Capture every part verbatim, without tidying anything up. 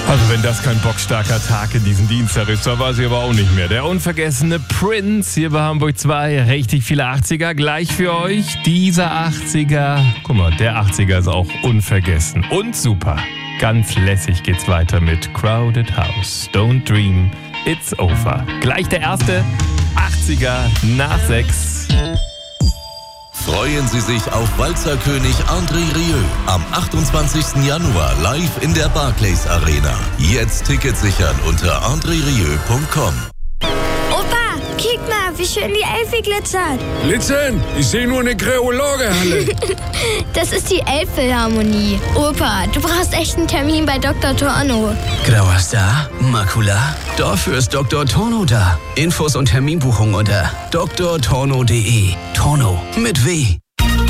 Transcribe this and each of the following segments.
Also wenn das kein bockstarker Tag in diesem Dienstag ist, dann weiß ich aber auch nicht mehr. Der unvergessene Prince hier bei Hamburg zwei. Richtig viele achtziger gleich für euch. Dieser achtziger, guck mal, der achtziger ist auch unvergessen und super. Ganz lässig geht's weiter mit Crowded House. Don't dream, it's over. Gleich der erste achtziger nach sechs. Freuen Sie sich auf Walzerkönig André Rieu am achtundzwanzigsten Januar live in der Barclays Arena. Jetzt Tickets sichern unter andre rieu punkt com. Opa, kick mal, wie schön die Elfe glitzert. Glitzern? Ich sehe nur eine Kreologe-Halle. Das ist die Elbphilharmonie. Opa, du brauchst echt einen Termin bei Doktor Torno. Grauer Star? Makula? Dafür ist Doktor Torno da. Infos und Terminbuchung unter doktor torno punkt de. Torno mit W.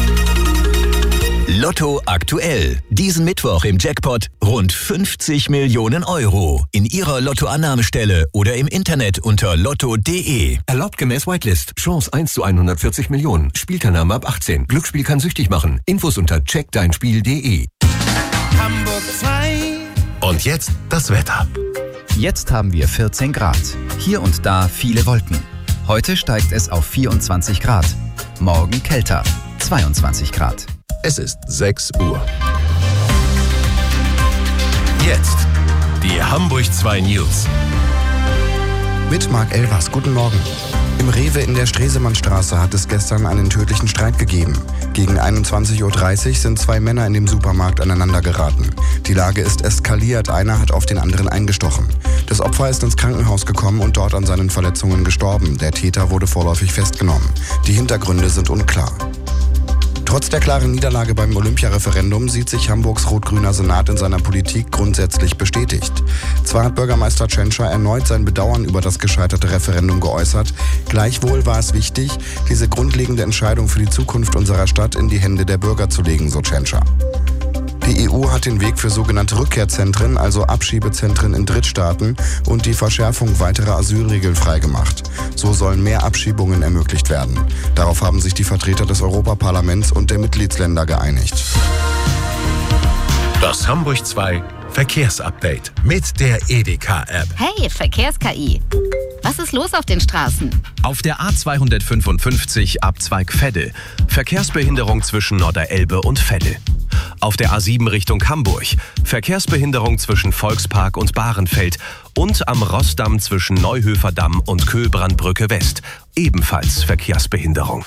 Lotto aktuell. Diesen Mittwoch im Jackpot rund fünfzig Millionen Euro. In Ihrer Lottoannahmestelle oder im Internet unter lotto punkt de. Erlaubt gemäß Whitelist. Chance eins zu hundertvierzig Millionen. Spielteilnahme ab achtzehn. Glücksspiel kann süchtig machen. Infos unter check dein spiel punkt de. Hamburg zwei. Und jetzt das Wetter. Jetzt haben wir vierzehn Grad. Hier und da viele Wolken. Heute steigt es auf vierundzwanzig Grad. Morgen kälter, zweiundzwanzig Grad. Es ist sechs Uhr. Jetzt die Hamburg zwei News. Mit Marc Elvers, guten Morgen. Im Rewe in der Stresemannstraße hat es gestern einen tödlichen Streit gegeben. Gegen einundzwanzig Uhr dreißig sind zwei Männer in dem Supermarkt aneinander geraten. Die Lage ist eskaliert, einer hat auf den anderen eingestochen. Das Opfer ist ins Krankenhaus gekommen und dort an seinen Verletzungen gestorben. Der Täter wurde vorläufig festgenommen. Die Hintergründe sind unklar. Trotz der klaren Niederlage beim Olympiareferendum sieht sich Hamburgs rot-grüner Senat in seiner Politik grundsätzlich bestätigt. Zwar hat Bürgermeister Tschentscher erneut sein Bedauern über das gescheiterte Referendum geäußert, gleichwohl war es wichtig, diese grundlegende Entscheidung für die Zukunft unserer Stadt in die Hände der Bürger zu legen, so Tschentscher. Die E U hat den Weg für sogenannte Rückkehrzentren, also Abschiebezentren in Drittstaaten und die Verschärfung weiterer Asylregeln freigemacht. So sollen mehr Abschiebungen ermöglicht werden. Darauf haben sich die Vertreter des Europaparlaments und der Mitgliedsländer geeinigt. Das Hamburg zwei Verkehrsupdate mit der Edeka-App. Hey, Verkehrs-K I. Was ist los auf den Straßen? Auf der A zweihundertfünfundfünfzig Abzweig Veddel. Verkehrsbehinderung zwischen Norderelbe und Veddel. Auf der A sieben Richtung Hamburg. Verkehrsbehinderung zwischen Volkspark und Bahrenfeld. Und am Rossdamm zwischen Neuhöferdamm und Köhlbrandbrücke West. Ebenfalls Verkehrsbehinderung.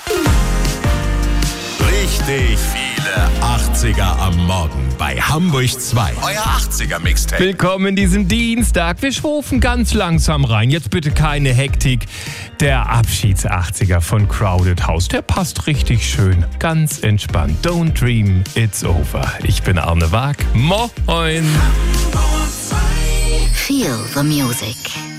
Richtig viele achtziger am Morgen bei Hamburg zwei. Euer achtziger-Mixtape. Willkommen in diesem Dienstag. Wir schwufen ganz langsam rein. Jetzt bitte keine Hektik. Der Abschieds-achtziger von Crowded House, der passt richtig schön. Ganz entspannt. Don't dream, it's over. Ich bin Arne Waag. Moin. Feel the music.